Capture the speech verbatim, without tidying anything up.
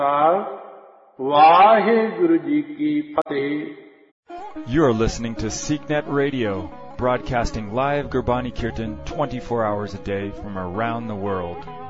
Waheguru ji Ki Fateh. You are listening to SeekNet Radio, broadcasting live Gurbani Kirtan twenty-four hours a day from around the world.